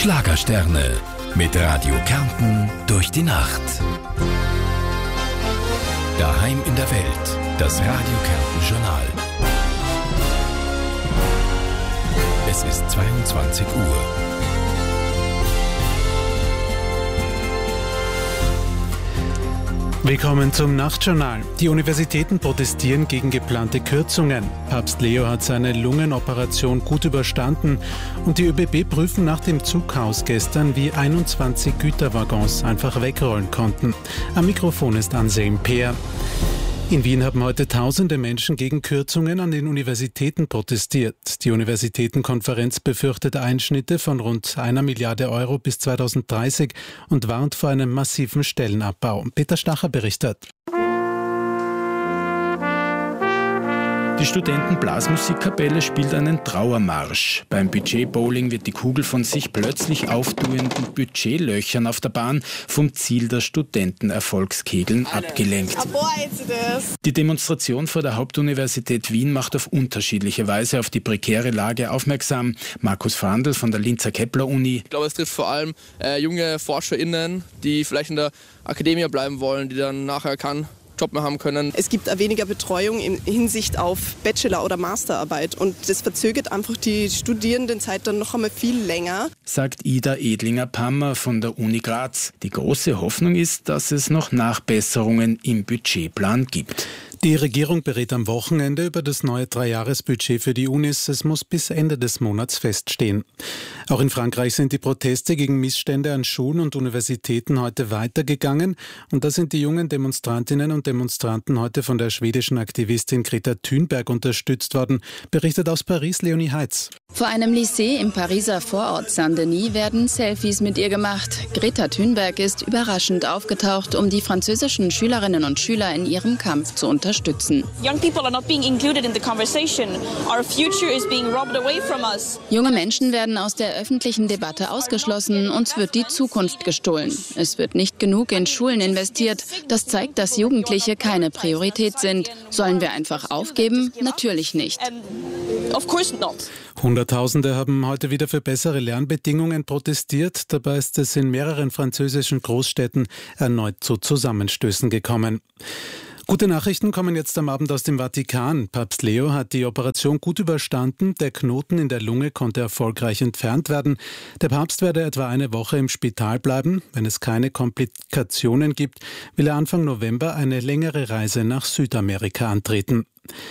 Schlagersterne mit Radio Kärnten durch die Nacht. Daheim in der Welt, das Radio Kärnten Journal. Es ist 22 Uhr. Willkommen zum Nachtjournal. Die Universitäten protestieren gegen geplante Kürzungen. Papst Leo hat seine Lungenoperation gut überstanden und die ÖBB prüfen nach dem Zughaus gestern, wie 21 Güterwaggons einfach wegrollen konnten. Am Mikrofon ist Anselm Peer. In Wien haben heute tausende Menschen gegen Kürzungen an den Universitäten protestiert. Die Universitätenkonferenz befürchtet Einschnitte von rund 1 Milliarde Euro bis 2030 und warnt vor einem massiven Stellenabbau. Peter Stacher berichtet. Die Studentenblasmusikkapelle spielt einen Trauermarsch. Beim Budget-Bowling wird die Kugel von sich plötzlich auftuenden Budgetlöchern auf der Bahn vom Ziel der Studentenerfolgskegeln abgelenkt. Die Demonstration vor der Hauptuniversität Wien macht auf unterschiedliche Weise auf die prekäre Lage aufmerksam. Markus Frandl von der Linzer Kepler-Uni. Ich glaube, es trifft vor allem junge ForscherInnen, die vielleicht in der Akademie bleiben wollen, die dann nachher keinen Job mehr haben können. Es gibt weniger Betreuung in Hinsicht auf Bachelor- oder Masterarbeit und das verzögert einfach die Studierendenzeit dann noch einmal viel länger. Sagt Ida Edlinger-Pammer von der Uni Graz. Die große Hoffnung ist, dass es noch Nachbesserungen im Budgetplan gibt. Die Regierung berät am Wochenende über das neue 3-Jahres-Budget für die Unis. Es muss bis Ende des Monats feststehen. Auch in Frankreich sind die Proteste gegen Missstände an Schulen und Universitäten heute weitergegangen. Und da sind die jungen Demonstrantinnen und Demonstranten heute von der schwedischen Aktivistin Greta Thunberg unterstützt worden, berichtet aus Paris Leonie Heitz. Vor einem Lycée im Pariser Vorort Saint-Denis werden Selfies mit ihr gemacht. Greta Thunberg ist überraschend aufgetaucht, um die französischen Schülerinnen und Schüler in ihrem Kampf zu unterstützen. Junge Menschen werden aus der öffentlichen Debatte ausgeschlossen, uns wird die Zukunft gestohlen. Es wird nicht genug in Schulen investiert. Das zeigt, dass Jugendliche keine Priorität sind. Sollen wir einfach aufgeben? Natürlich nicht. Hunderttausende haben heute wieder für bessere Lernbedingungen protestiert. Dabei ist es in mehreren französischen Großstädten erneut zu Zusammenstößen gekommen. Gute Nachrichten kommen jetzt am Abend aus dem Vatikan. Papst Leo hat die Operation gut überstanden. Der Knoten in der Lunge konnte erfolgreich entfernt werden. Der Papst werde etwa eine Woche im Spital bleiben. Wenn es keine Komplikationen gibt, will er Anfang November eine längere Reise nach Südamerika antreten.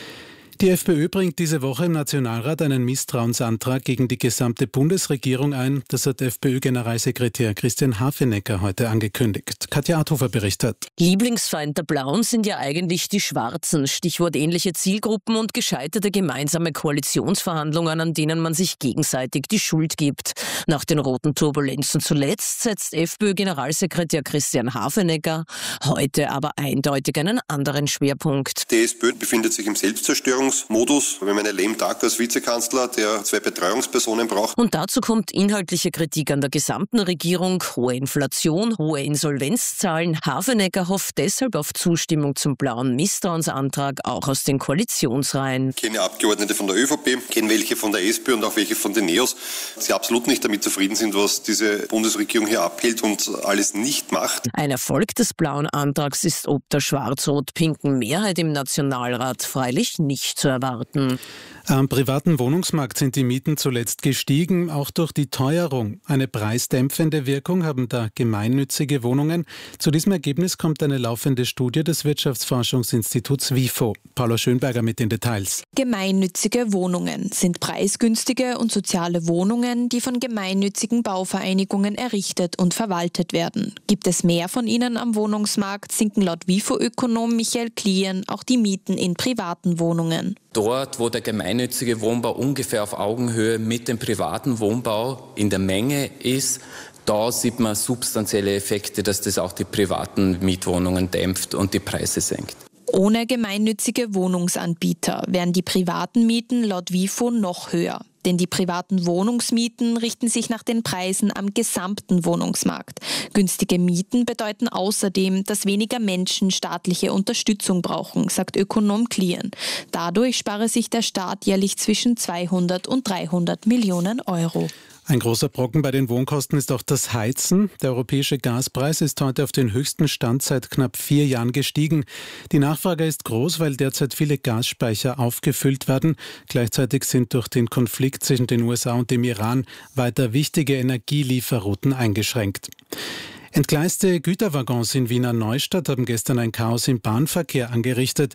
Die FPÖ bringt diese Woche im Nationalrat einen Misstrauensantrag gegen die gesamte Bundesregierung ein. Das hat FPÖ-Generalsekretär Christian Hafenecker heute angekündigt. Katja Arthofer berichtet. Lieblingsfeind der Blauen sind ja eigentlich die Schwarzen. Stichwort ähnliche Zielgruppen und gescheiterte gemeinsame Koalitionsverhandlungen, an denen man sich gegenseitig die Schuld gibt. Nach den roten Turbulenzen zuletzt setzt FPÖ-Generalsekretär Christian Hafenecker heute aber eindeutig einen anderen Schwerpunkt. Die SPÖ befindet sich im Selbstzerstörungsmodus. Wir haben einen lame Duck als Vizekanzler, der 2 Betreuungspersonen braucht. Und dazu kommt inhaltliche Kritik an der gesamten Regierung, hohe Inflation, hohe Insolvenzzahlen. Hafenecker hofft deshalb auf Zustimmung zum blauen Misstrauensantrag, auch aus den Koalitionsreihen. Ich kenne Abgeordnete von der ÖVP, kenne welche von der SPÖ und auch welche von den NEOS, die absolut nicht damit zufrieden sind, was diese Bundesregierung hier abhält und alles nicht macht. Ein Erfolg des blauen Antrags ist ob der schwarz-rot-pinken Mehrheit im Nationalrat freilich nicht zu erwarten. Am privaten Wohnungsmarkt sind die Mieten zuletzt gestiegen, auch durch die Teuerung. Eine preisdämpfende Wirkung haben da gemeinnützige Wohnungen. Zu diesem Ergebnis kommt eine laufende Studie des Wirtschaftsforschungsinstituts WIFO. Paula Schönberger mit den Details. Gemeinnützige Wohnungen sind preisgünstige und soziale Wohnungen, die von gemeinnützigen Bauvereinigungen errichtet und verwaltet werden. Gibt es mehr von ihnen am Wohnungsmarkt, sinken laut WIFO-Ökonom Michael Klien auch die Mieten in privaten Wohnungen. Dort, wo der gemeinnützige Wohnbau ungefähr auf Augenhöhe mit dem privaten Wohnbau in der Menge ist, da sieht man substanzielle Effekte, dass das auch die privaten Mietwohnungen dämpft und die Preise senkt. Ohne gemeinnützige Wohnungsanbieter wären die privaten Mieten laut WIFO noch höher. Denn die privaten Wohnungsmieten richten sich nach den Preisen am gesamten Wohnungsmarkt. Günstige Mieten bedeuten außerdem, dass weniger Menschen staatliche Unterstützung brauchen, sagt Ökonom Klien. Dadurch spare sich der Staat jährlich zwischen 200 und 300 Millionen Euro. Ein großer Brocken bei den Wohnkosten ist auch das Heizen. Der europäische Gaspreis ist heute auf den höchsten Stand seit knapp 4 Jahren gestiegen. Die Nachfrage ist groß, weil derzeit viele Gasspeicher aufgefüllt werden. Gleichzeitig sind durch den Konflikt zwischen den USA und dem Iran weiter wichtige Energielieferrouten eingeschränkt. Entgleiste Güterwaggons in Wiener Neustadt haben gestern ein Chaos im Bahnverkehr angerichtet.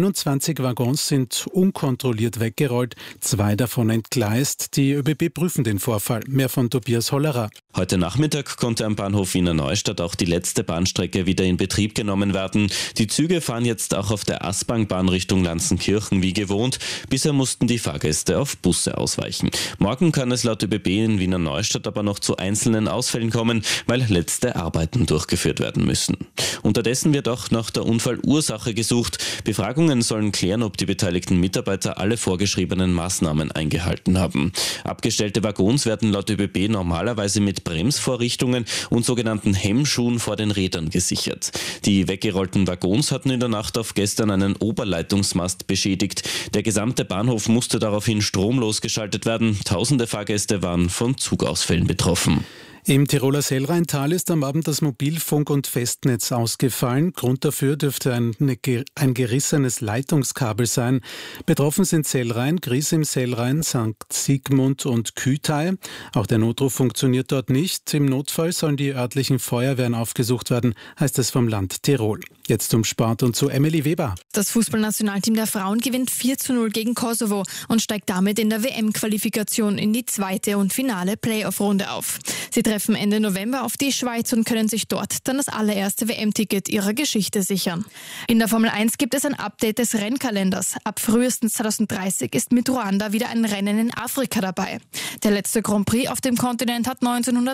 21 Waggons sind unkontrolliert weggerollt, 2 davon entgleist. Die ÖBB prüfen den Vorfall. Mehr von Tobias Hollerer. Heute Nachmittag konnte am Bahnhof Wiener Neustadt auch die letzte Bahnstrecke wieder in Betrieb genommen werden. Die Züge fahren jetzt auch auf der Aspang-Bahn Richtung Lanzenkirchen wie gewohnt. Bisher mussten die Fahrgäste auf Busse ausweichen. Morgen kann es laut ÖBB in Wiener Neustadt aber noch zu einzelnen Ausfällen kommen, weil letzte Arbeiten durchgeführt werden müssen. Unterdessen wird auch nach der Unfallursache gesucht. Befragungen sollen klären, ob die beteiligten Mitarbeiter alle vorgeschriebenen Maßnahmen eingehalten haben. Abgestellte Waggons werden laut ÖBB normalerweise mit Bremsvorrichtungen und sogenannten Hemmschuhen vor den Rädern gesichert. Die weggerollten Waggons hatten in der Nacht auf gestern einen Oberleitungsmast beschädigt. Der gesamte Bahnhof musste daraufhin stromlos geschaltet werden. Tausende Fahrgäste waren von Zugausfällen betroffen. Im Tiroler Sellrheintal ist am Abend das Mobilfunk- und Festnetz ausgefallen. Grund dafür dürfte ein gerissenes Leitungskabel sein. Betroffen sind Sellrhein, Gries im Sellrhein, St. Sigmund und Kühtei. Auch der Notruf funktioniert dort nicht. Im Notfall sollen die örtlichen Feuerwehren aufgesucht werden, heißt es vom Land Tirol. Jetzt zum Sport und zu Emily Weber. Das Fußballnationalteam der Frauen gewinnt 4:0 gegen Kosovo und steigt damit in der WM-Qualifikation in die zweite und finale Playoff-Runde auf. Sie treffen Ende November auf die Schweiz und können sich dort dann das allererste WM-Ticket ihrer Geschichte sichern. In der Formel 1 gibt es ein Update des Rennkalenders. Ab frühestens 2030 ist mit Ruanda wieder ein Rennen in Afrika dabei. Der letzte Grand Prix auf dem Kontinent hat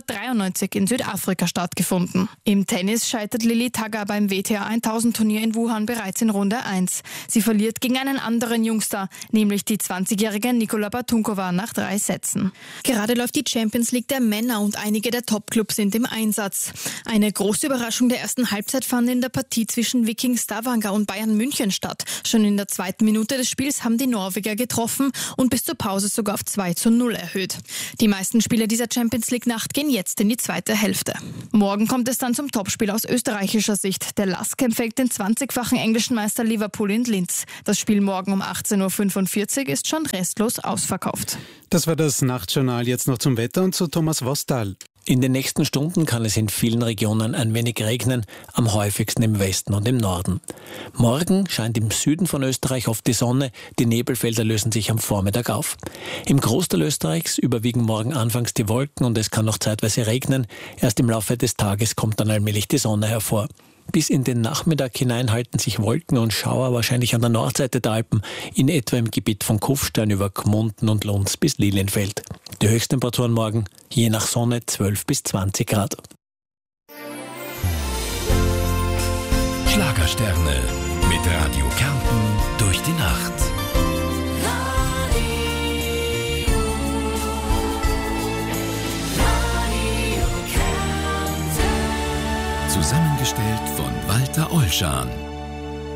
1993 in Südafrika stattgefunden. Im Tennis scheitert Lili Tagger beim WTA 1000-Turnier in Wuhan bereits in Runde 1. Sie verliert gegen einen anderen Jungstar, nämlich die 20-jährige Nikola Batunkova nach 3 Sätzen. Gerade läuft die Champions League der Männer und einige der Top-Clubs sind im Einsatz. Eine große Überraschung der ersten Halbzeit fand in der Partie zwischen Viking Stavanger und Bayern München statt. Schon in der 2. Minute des Spiels haben die Norweger getroffen und bis zur Pause sogar auf 2:0 erhöht. Die meisten Spiele dieser Champions League-Nacht gehen jetzt in die zweite Hälfte. Morgen kommt es dann zum Topspiel aus österreichischer Sicht. Der LASK empfängt den 20-fachen englischen Meister Liverpool in Linz. Das Spiel morgen um 18:45 Uhr ist schon restlos ausverkauft. Das war das Nachtjournal. Jetzt noch zum Wetter und zu Thomas Wostal. In den nächsten Stunden kann es in vielen Regionen ein wenig regnen, am häufigsten im Westen und im Norden. Morgen scheint im Süden von Österreich oft die Sonne, die Nebelfelder lösen sich am Vormittag auf. Im Großteil Österreichs überwiegen morgen anfangs die Wolken und es kann noch zeitweise regnen. Erst im Laufe des Tages kommt dann allmählich die Sonne hervor. Bis in den Nachmittag hinein halten sich Wolken und Schauer wahrscheinlich an der Nordseite der Alpen, in etwa im Gebiet von Kufstein über Gmunden und Lunds bis Lilienfeld. Die Höchsttemperaturen morgen, je nach Sonne 12 bis 20 Grad. Schlagersterne mit Radio Kärnten durch die Nacht. Zusammengestellt von Walter Olschan.